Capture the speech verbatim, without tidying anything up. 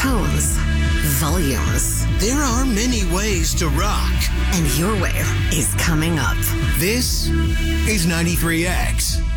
tones, volumes. There are many ways to rock. And your way is coming up. This is ninety-three X.